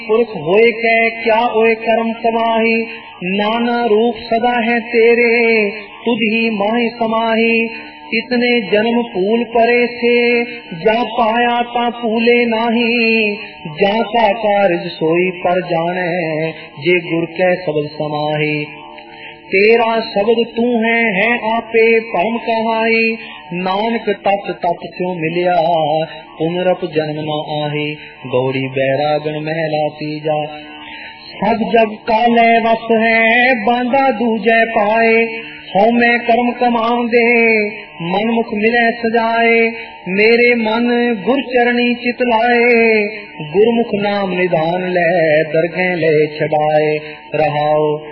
पुरख होए कै क्या ओए कर्म कमाही, नाना रूप सदा है तेरे तुझ ही माही समाही। इतने जन्म फूल परे से जा पाया ता फूले नाही, जा का कारज सोई पर जाने जे गुर कै शब्द समाही। तेरा शब्द तू है आपे परम कहाई, नानक तत तत क्यों मिलिया पुनरप जन्म न आही। गौड़ी बैरागन महला तीजा, सब जग काले वस है बांधा दूजे पाए। हो मैं कर्म कमाऊं दे मन मुख मिले सजाए, मेरे मन गुर चरणी चित लाए। गुरमुख नाम निधान ले दरगह ले छड़ाए, रहाओ